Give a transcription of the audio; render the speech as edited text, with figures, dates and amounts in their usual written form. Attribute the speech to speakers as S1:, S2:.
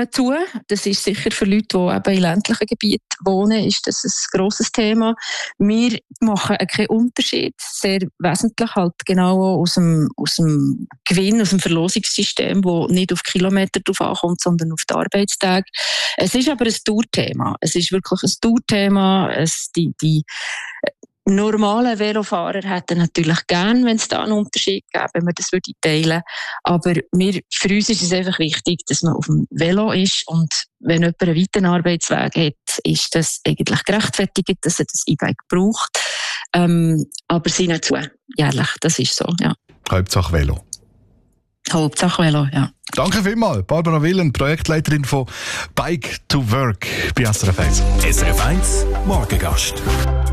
S1: zu. Das ist sicher für Leute, die eben in ländlichen Gebieten wohnen, ist das ein grosses Thema. Wir machen keinen Unterschied. Sehr wesentlich halt genau aus dem Gewinn, aus dem Verlosungssystem, wo nicht auf Kilometer drauf ankommt, sondern auf die Arbeitstage. Es ist aber ein Dauerthema. Es ist wirklich ein Dauerthema. Die normale Velofahrer hätten natürlich gern, wenn es da einen Unterschied gäbe, wenn wir das teilen würden. Aber für uns ist es einfach wichtig, dass man auf dem Velo ist. Und wenn jemand einen weiten Arbeitsweg hat, ist das eigentlich gerechtfertigt, dass er das E-Bike braucht. Aber sie nicht zu, jährlich. Das ist so, ja.
S2: Hauptsache Velo.
S1: Hauptsache Velo, ja.
S2: Danke vielmals, Barbara Willen, Projektleiterin von Bike to Work bei SRF 1.
S3: SRF 1 Morgengast.